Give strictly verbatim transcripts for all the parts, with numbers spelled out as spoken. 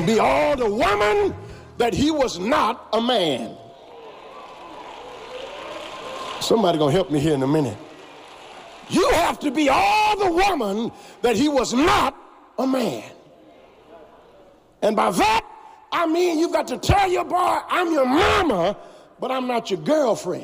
be all the woman that he was not a man. Somebody gonna help me here in a minute. You have to be all the woman that he was not a man. And by that, I mean you've got to tell your boy, I'm your mama, but I'm not your girlfriend.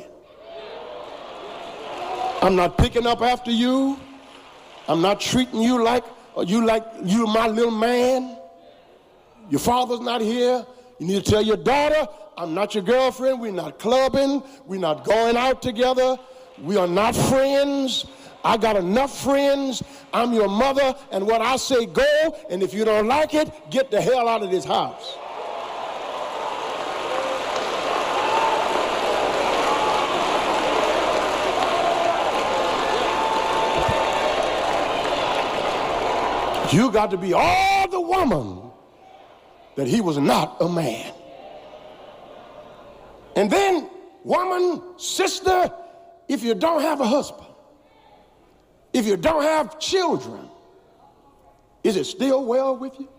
I'm not picking up after you. I'm not treating you like you like you're my little man. Your father's not here. You need to tell your daughter, I'm not your girlfriend. We're not clubbing. We're not going out together. We are not friends. I got enough friends. I'm your mother, and what I say, go, and if you don't like it, get the hell out of this house. You got to be all the woman that he was not a man. And then, woman, sister, if you don't have a husband, if you don't have children, is it still well with you?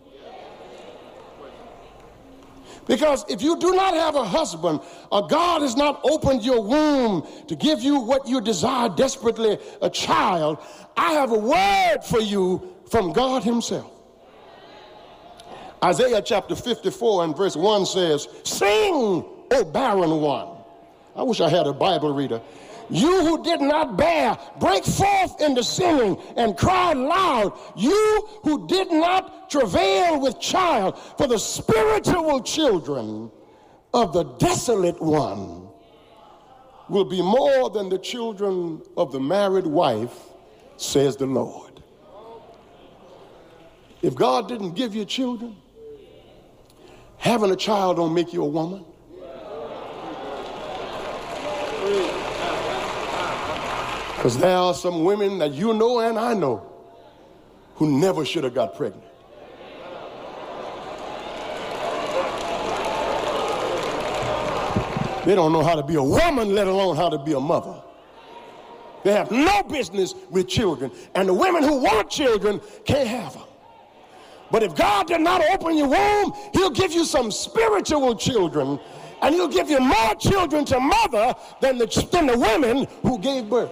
Because if you do not have a husband, or God has not opened your womb to give you what you desire desperately, a child, I have a word for you from God himself. Isaiah chapter fifty-four and verse one says, sing, O barren one. I wish I had a Bible reader. You who did not bear, break forth into singing and cry loud. You who did not travail with child, for the spiritual children of the desolate one will be more than the children of the married wife, says the Lord. If God didn't give you children, having a child don't make you a woman. Because there are some women that you know and I know who never should have got pregnant. They don't know how to be a woman, let alone how to be a mother. They have no business with children. And the women who want children can't have them. But if God did not open your womb, he'll give you some spiritual children, and he'll give you more children to mother than the, than the women who gave birth.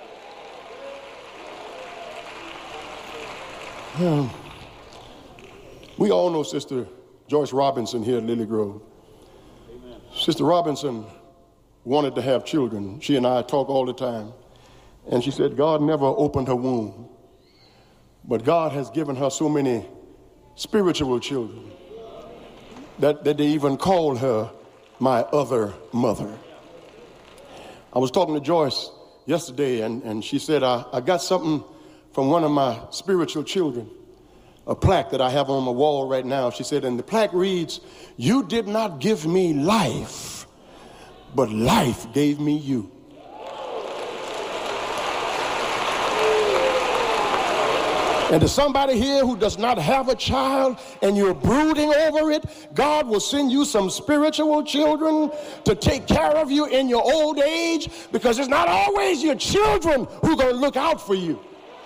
Hmm. We all know Sister Joyce Robinson here at Lily Grove. Amen. Sister Robinson wanted to have children. She and I talk all the time. And she said God never opened her womb. But God has given her so many spiritual children that, that they even call her my other mother. I was talking to Joyce yesterday, and, and she said, I, I got something from one of my spiritual children, a plaque that I have on my wall right now. She said, and the plaque reads, you did not give me life, but life gave me you. And to somebody here who does not have a child and you're brooding over it, God will send you some spiritual children to take care of you in your old age, because it's not always your children who are going to look out for you.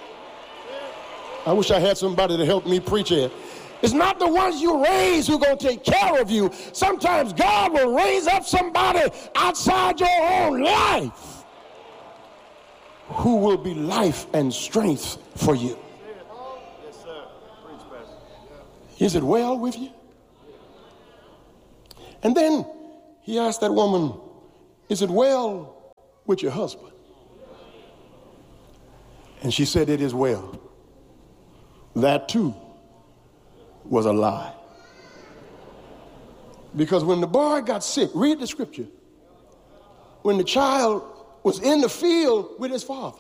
I wish I had somebody to help me preach it. It's not the ones you raise who are going to take care of you. Sometimes God will raise up somebody outside your own life who will be life and strength for you. Is it well with you? And then he asked that woman, is it well with your husband? And she said, it is well. That too was a lie. Because when the boy got sick, read the scripture, when the child was in the field with his father,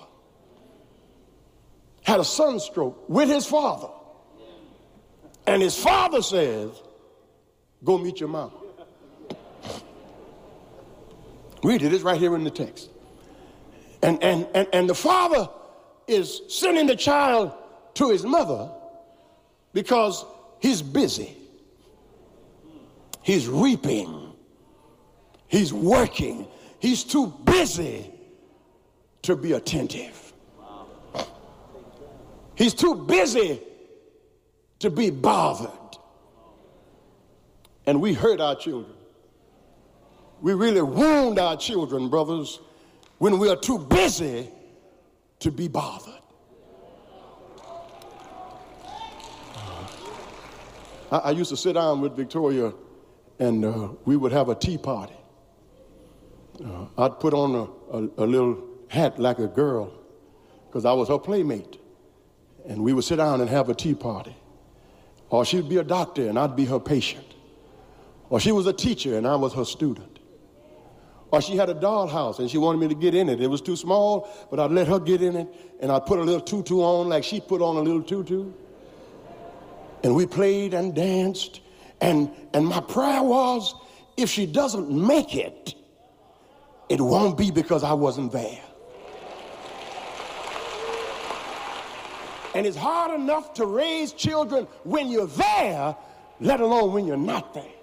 had a sunstroke with his father, and his father says, go meet your mom. Read it, it's right here in the text. And, and, and, and the father is sending the child to his mother because he's busy. He's reaping. He's working. He's too busy to be attentive. He's too busy to be bothered. and we hurt our children. We really wound our children, brothers, when we are too busy to be bothered. I, I used to sit down with Victoria, and uh, we would have a tea party. Uh, I'd put on a, a, a little hat like a girl because I was her playmate. And we would sit down and have a tea party. Or she'd be a doctor and I'd be her patient. Or she was a teacher and I was her student. Or she had a dollhouse and she wanted me to get in it. It was too small, but I'd let her get in it and I'd put a little tutu on like she put on a little tutu. And we played and danced. And, and my prayer was, if she doesn't make it, it won't be because I wasn't there. And it's hard enough to raise children when you're there, let alone when you're not there.